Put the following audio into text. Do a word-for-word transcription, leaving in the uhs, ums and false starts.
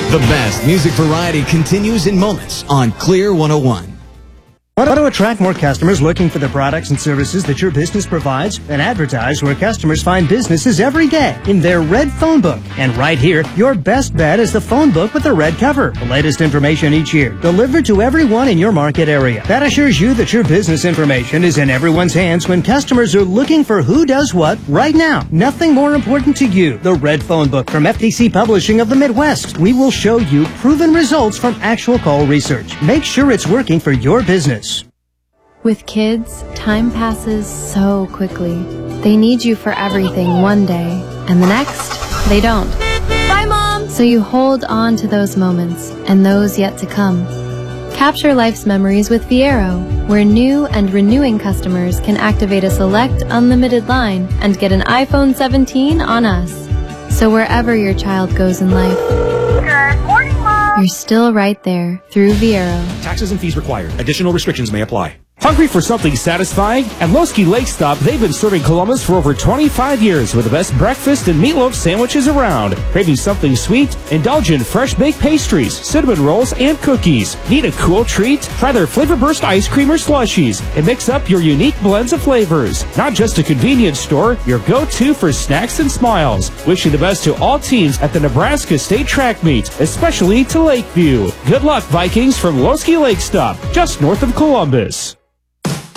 The best music variety continues in moments on Clear one oh one. Want to attract more customers looking for the products and services that your business provides? Then advertise where customers find businesses every day in their red phone book. And right here, your best bet is the phone book with the red cover. The latest information each year, delivered to everyone in your market area. That assures you that your business information is in everyone's hands when customers are looking for who does what right now. Nothing more important to you. The red phone book from F T C Publishing of the Midwest. We will show you proven results from actual call research. Make sure it's working for your business. With kids, time passes so quickly. They need you for everything one day, and the next, they don't. Bye, Mom! So you hold on to those moments, and those yet to come. Capture life's memories with Viero, where new and renewing customers can activate a select unlimited line and get an iPhone seventeen on us. So wherever your child goes in life, Good morning, Mom! you're still right there through Viero. Taxes and fees required. Additional restrictions may apply. Hungry for something satisfying? At Losky Lake Stop, they've been serving Columbus for over twenty-five years with the best breakfast and meatloaf sandwiches around. Craving something sweet? Indulge in fresh baked pastries, cinnamon rolls, and cookies. Need a cool treat? Try their Flavor Burst ice cream or slushies and mix up your unique blends of flavors. Not just a convenience store, your go-to for snacks and smiles. Wishing the best to all teams at the Nebraska State Track Meet, especially to Lakeview. Good luck, Vikings, from Losky Lake Stop, just north of Columbus.